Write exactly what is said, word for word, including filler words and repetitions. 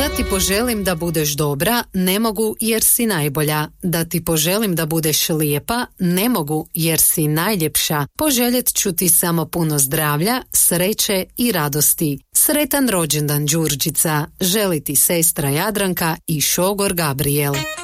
Da ti poželim da budeš dobra, ne mogu jer si najbolja. Da ti poželim da budeš lijepa, ne mogu jer si najljepša. Poželjet ću ti samo puno zdravlja, sreće i radosti. Sretan rođendan, Đurđica. Želi ti sestra Jadranka i šogor Gabriel.